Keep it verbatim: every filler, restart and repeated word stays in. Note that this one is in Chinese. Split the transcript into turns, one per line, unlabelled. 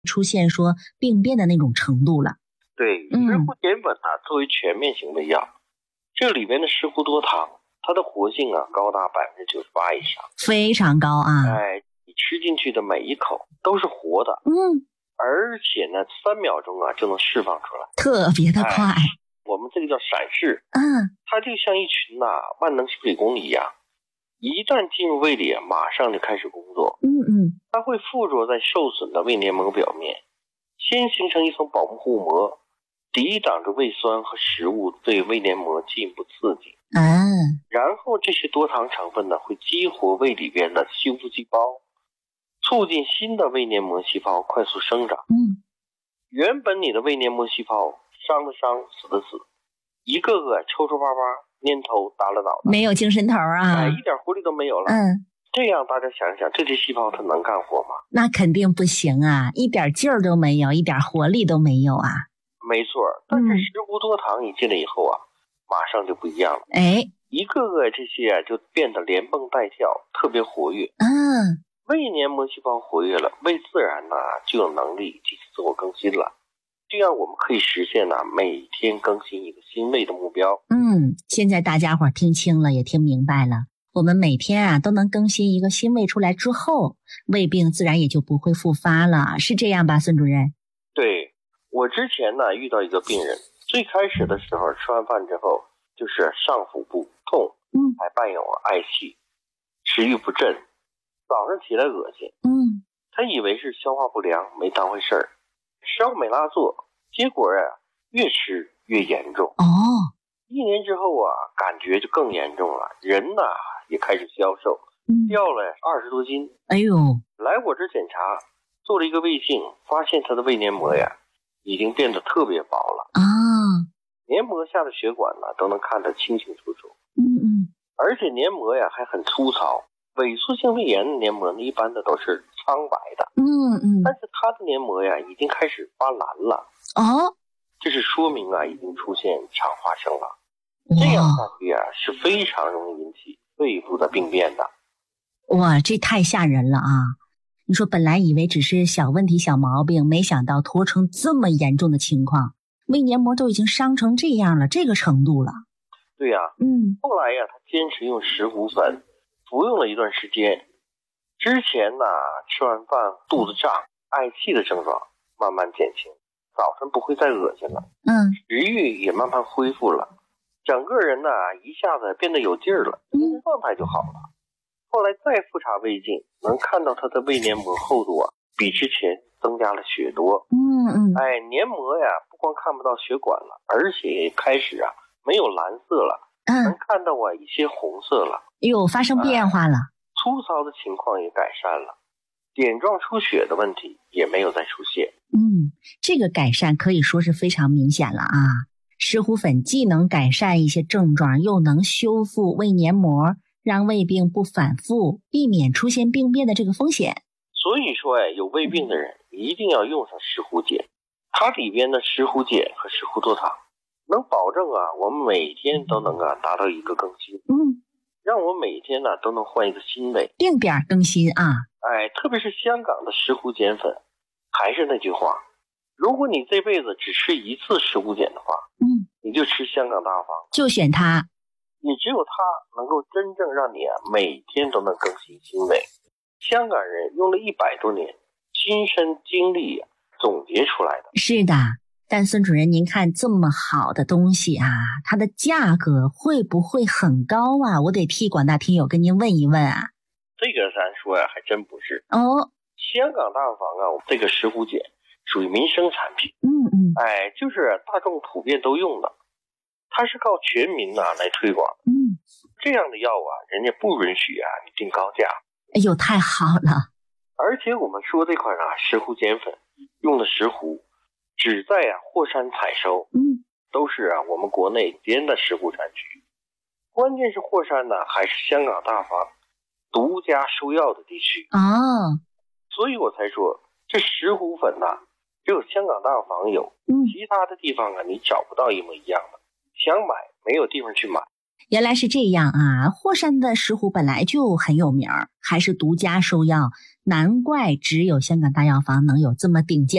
出现说病变的那种程度了。
对，石斛碱粉啊，作为全面型的药，这里面的石斛多糖，它的活性啊高达百分之九十八以上，
非常高啊！
哎，你吃进去的每一口都是活的，
嗯，
而且呢，三秒钟啊就能释放出来，
特别的快。
哎、我们这个叫闪释，
嗯，
它就像一群呐、啊、万能水工一样，一旦进入胃里，马上就开始工作。
嗯嗯，
它会附着在受损的胃黏膜表面，先形成一层保护膜，抵挡着胃酸和食物对胃黏膜进一步刺激。
嗯，
然后这些多糖成分呢，会激活胃里边的修复细胞，促进新的胃黏膜细胞快速生长。
嗯，
原本你的胃黏膜细胞伤的伤，死的死，一个个抽抽巴巴，蔫头耷拉脑袋，
没有精神头啊，
哎，一点活力都没有了。
嗯，
这样大家想一想，这些细胞它能干活吗？
那肯定不行啊，一点劲儿都没有，一点活力都没有啊。
没错，但是石斛多糖你进来以后啊，马上就不一样了。
哎，
一个个这些啊就变得连蹦带跳，特别活跃。
嗯，
胃黏膜细胞活跃了，胃自然呢就有能力进行自我更新了。这样我们可以实现呢每天更新一个新胃的目标。
嗯，现在大家伙听清了，也听明白了。我们每天啊都能更新一个新胃出来之后，胃病自然也就不会复发了，是这样吧，孙主任？
对，我之前呢遇到一个病人，最开始的时候吃完饭之后就是上腹部痛，
嗯，
还伴有嗳气，食欲不振，早上起来恶心，
嗯，
他以为是消化不良，没当回事儿，烧美拉唑，结果啊越吃越严重。
哦，
一年之后啊，感觉就更严重了，人呐也开始消瘦，
嗯，
掉了二十多斤。
哎呦，
来我这检查，做了一个胃镜，发现他的胃黏膜呀已经变得特别薄了
啊，
黏膜下的血管呢都能看得清清楚楚。
嗯嗯，
而且黏膜呀还很粗糙，萎缩性胃炎的黏膜呢一般的都是苍白的，
嗯嗯，
但是他的黏膜呀已经开始发蓝了。
哦，
这是说明啊已经出现肠化生了。这样下去啊是非常容易引起胃部的病变的。
哇，这太吓人了啊！你说本来以为只是小问题小毛病，没想到拖成这么严重的情况，胃黏膜都已经伤成这样了，这个程度了。
对呀、啊，
嗯，
后来呀他坚持用石斛粉服用了一段时间，之前呢吃完饭肚子胀嗳气的症状慢慢减轻，早晨不会再恶心了，
嗯，
食欲也慢慢恢复了，整个人呢一下子变得有劲儿了，精神状态就好了。后来再复查胃镜，能看到他的胃黏膜厚度啊比之前增加了许多。
嗯嗯，
哎，黏膜呀不光看不到血管了，而且开始啊没有蓝色了，
嗯，
能看到啊一些红色了。
哟，发生变化了，
哎，粗糙的情况也改善了，点状出血的问题也没有再出现。
嗯，这个改善可以说是非常明显了啊。石斛粉既能改善一些症状，又能修复胃黏膜，让胃病不反复，避免出现病变的这个风险。
所以说哎，有胃病的人一定要用上石斛碱，它里边的石斛碱和石斛多糖能保证啊我们每天都能啊达到一个更新，
嗯，
让我每天呢、啊、都能换一个新胃，
定点更新啊。
哎，特别是香港的石斛碱粉，还是那句话，如果你这辈子只吃一次石斛碱的话，
嗯，
你就吃香港大方，
就选它。
你只有它能够真正让你啊每天都能更新新胃。香港人用了一百多年亲身经历、啊、总结出来的。
是的，但孙主任您看这么好的东西啊，它的价格会不会很高啊？我得替广大听友跟您问一问啊。
这个咱说呀、啊、还真不是
哦，
香港大房啊这个石斛碱属于民生产品，
嗯嗯，
哎，就是大众普遍都用的，它是靠全民呐、啊、来推广，
嗯，
这样的药啊人家不允许啊你定高价。
哎呦，太好了。
而且我们说这款啊石斛碱粉用的石斛只在啊霍山采收，
嗯，
都是啊我们国内边的石斛产区，关键是霍山呢还是香港大房独家收药的地区
哦，
所以我才说这石斛粉呐、啊、只有香港大房有，
嗯，
其他的地方啊你找不到一模一样的，想买没有地方去买。
原来是这样啊！霍山的石斛本来就很有名儿，还是独家收药，难怪只有香港大药房能有这么顶尖